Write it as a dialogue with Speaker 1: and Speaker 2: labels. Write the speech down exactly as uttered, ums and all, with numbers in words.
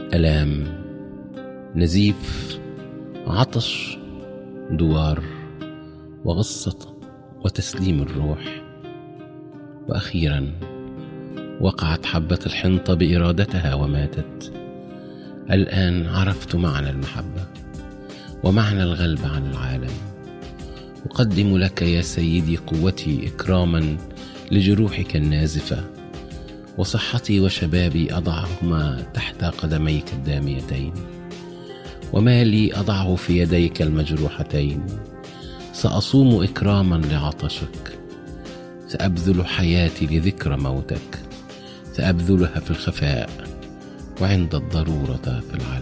Speaker 1: ألام، نزيف، عطش، دوار، وغصة، وتسليم الروح. وأخيرا وقعت حبة الحنطة بإرادتها وماتت. الآن عرفت معنى المحبة ومعنى الغلب عن العالم. أقدم لك يا سيدي قوتي إكراما لجروحك النازفة، وصحتي وشبابي أضعهما تحت قدميك الداميتين، ومالي أضعه في يديك المجروحتين. سأصوم إكراما لعطشك، سأبذل حياتي لذكرى موتك، سأبذلها في الخفاء وعند الضرورة في العلن.